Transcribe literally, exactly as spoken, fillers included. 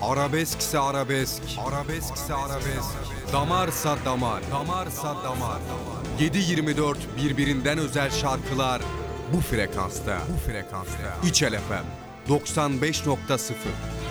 Arabeskse arabesk, arabeskse arabesk. Damarsa damar, damarsa damar. yedi yirmi dört birbirinden özel şarkılar bu frekansta. Bu frekansta. İçel F M doksan beş nokta sıfır.